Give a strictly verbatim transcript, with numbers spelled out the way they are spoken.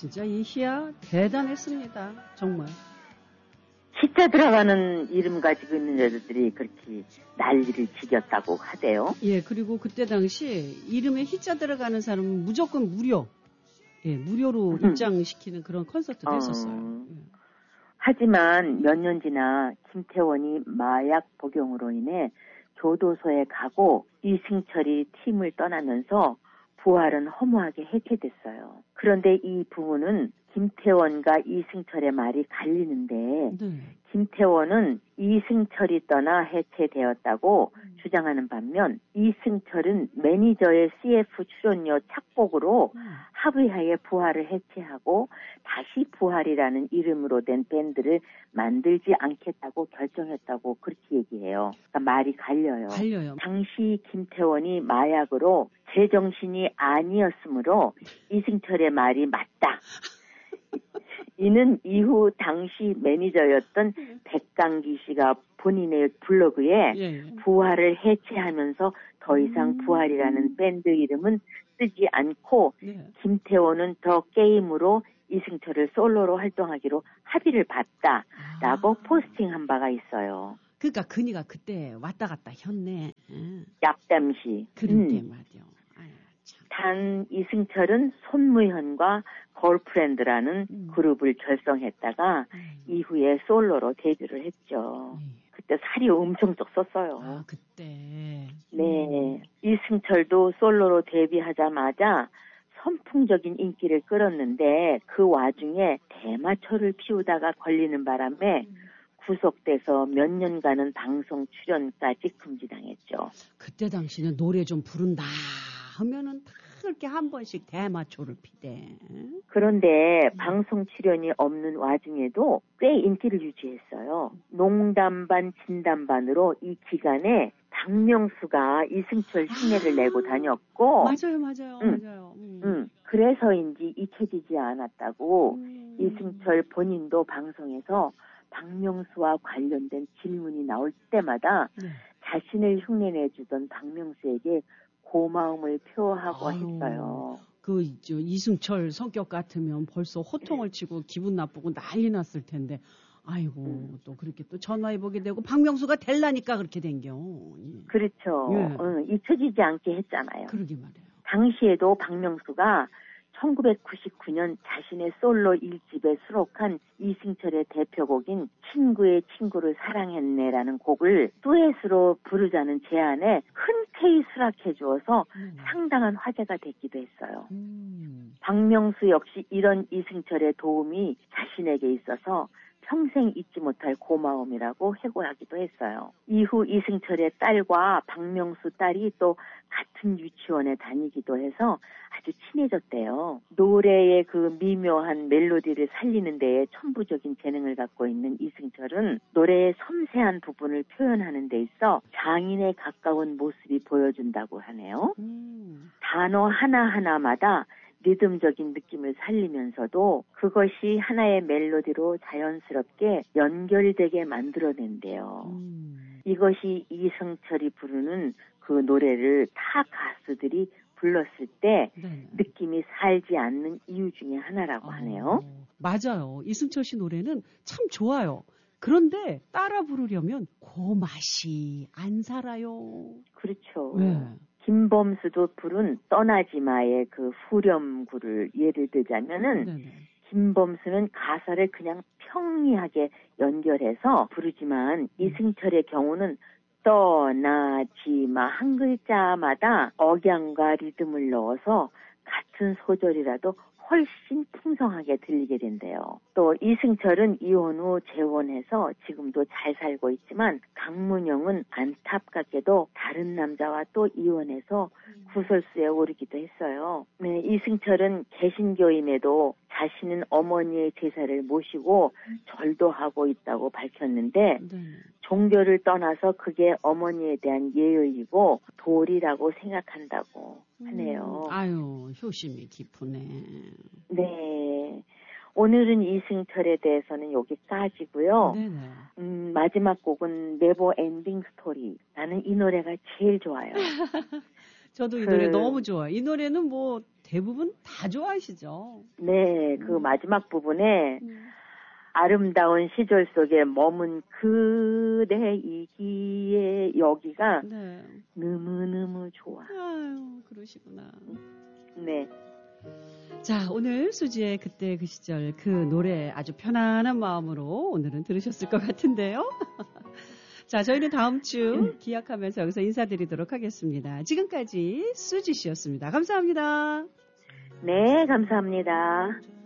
진짜 이 희야 대단했습니다. 정말. 희자 들어가는 이름 가지고 있는 여자들이 그렇게 난리를 지겼다고 하대요. 예, 그리고 그때 당시 이름에 희자 들어가는 사람은 무조건 무료. 예, 무료로 음. 입장시키는 그런 콘서트도 어... 했었어요. 예. 하지만 몇 년 지나 김태원이 마약 복용으로 인해 교도소에 가고 이승철이 팀을 떠나면서 부활은 허무하게 해체됐어요. 그런데 이 부분은 김태원과 이승철의 말이 갈리는데 네. 김태원은 이승철이 떠나 해체되었다고 음. 주장하는 반면 이승철은 매니저의 씨에프 출연료 착복으로 음. 합의하에 부활을 해체하고 다시 부활이라는 이름으로 된 밴드를 만들지 않겠다고 결정했다고 그렇게 얘기해요. 그러니까 말이 갈려요. 갈려요. 당시 김태원이 마약으로 제정신이 아니었으므로 이승철의 말이 맞다. 이는 이후 당시 매니저였던 백강기 씨가 본인의 블로그에 예. 부활을 해체하면서 더 이상 음. 부활이라는 밴드 이름은 쓰지 않고 예. 김태원은 더 게임으로 이승철을 솔로로 활동하기로 합의를 봤다라고 아. 포스팅한 바가 있어요. 그러니까 그니가 그때 왔다 갔다 했네. 얍담시. 그런데 음. 말이요. 단 이승철은 손무현과 걸프렌드라는 음. 그룹을 결성했다가 음. 이후에 솔로로 데뷔를 했죠. 음. 그때 살이 엄청 쪘었어요. 아, 그때. 네. 음. 이승철도 솔로로 데뷔하자마자 선풍적인 인기를 끌었는데 그 와중에 대마초를 피우다가 걸리는 바람에 음. 구속돼서 몇 년간은 방송 출연까지 금지당했죠. 그때 당시는 노래 좀 부른다 하면은 다 그렇게 한 번씩 대마초를 피대. 그런데 음. 방송 출연이 없는 와중에도 꽤 인기를 유지했어요. 농담 반 진담 반으로 이 기간에 박명수가 이승철 흉내를 아~ 내고 다녔고 맞아요 맞아요 음, 맞아요 음. 음, 그래서인지 잊혀지지 않았다고 음. 이승철 본인도 방송에서 박명수와 관련된 질문이 나올 때마다 네. 자신을 흉내내주던 박명수에게 고마움을 표하고 아유, 했어요. 그 저, 이승철 성격 같으면 벌써 호통을 치고 기분 나쁘고 난리 났을 텐데 아이고 음. 또 그렇게 또 전화해보게 되고 박명수가 될라니까 그렇게 된겨. 예. 그렇죠. 예. 응, 잊혀지지 않게 했잖아요. 그러게 말이에요. 당시에도 박명수가 천구백구십구 년 자신의 솔로 일 집에 수록한 이승철의 대표곡인 친구의 친구를 사랑했네라는 곡을 듀엣으로 부르자는 제안에 흔쾌히 수락해 주어서 음. 상당한 화제가 됐기도 했어요. 음. 박명수 역시 이런 이승철의 도움이 자신에게 있어서 평생 잊지 못할 고마움이라고 회고하기도 했어요. 이후 이승철의 딸과 박명수 딸이 또 같은 유치원에 다니기도 해서 아주 친해졌대요. 노래의 그 미묘한 멜로디를 살리는 데에 천부적인 재능을 갖고 있는 이승철은 노래의 섬세한 부분을 표현하는 데 있어 장인에 가까운 모습이 보여준다고 하네요. 음. 단어 하나하나마다 리듬적인 느낌을 살리면서도 그것이 하나의 멜로디로 자연스럽게 연결되게 만들어낸대요. 음. 이것이 이승철이 부르는 그 노래를 타 가수들이 불렀을 때 네. 느낌이 살지 않는 이유 중에 하나라고 아, 하네요. 맞아요. 이승철 씨 노래는 참 좋아요. 그런데 따라 부르려면 그 맛이 안 살아요. 그렇죠. 네. 김범수도 부른 떠나지마의 그 후렴구를 예를 들자면은 네네. 김범수는 가사를 그냥 평이하게 연결해서 부르지만 음. 이승철의 경우는 떠나지마 한 글자마다 억양과 리듬을 넣어서 같은 소절이라도 훨씬 풍성하게 들리게 된대요. 또 이승철은 이혼 후 재혼해서 지금도 잘 살고 있지만 강문영은 안타깝게도 다른 남자와 또 이혼해서 구설수에 오르기도 했어요. 네, 이승철은 개신교임에도 자신은 어머니의 제사를 모시고 절도 하고 있다고 밝혔는데 네. 종교를 떠나서 그게 어머니에 대한 예의이고 도리라고 생각한다고 하네요. 음, 아유, 효심이 깊으네. 네. 오늘은 이승철에 대해서는 여기까지고요. 네네. 음, 마지막 곡은 네버 엔딩 스토리. 나는 이 노래가 제일 좋아요. 저도 이 그- 노래 너무 좋아요. 이 노래는 뭐 대부분 다 좋아하시죠. 네, 그 음. 마지막 부분에 음. 아름다운 시절 속에 머문 그대이기에 여기가 네. 너무너무 좋아. 아유, 그러시구나. 네. 자, 오늘 수지의 그때 그 시절 그 노래 아주 편안한 마음으로 오늘은 들으셨을 것 같은데요. 자, 저희는 다음 주 기약하면서 여기서 인사드리도록 하겠습니다. 지금까지 수지 씨였습니다. 감사합니다. 네, 감사합니다.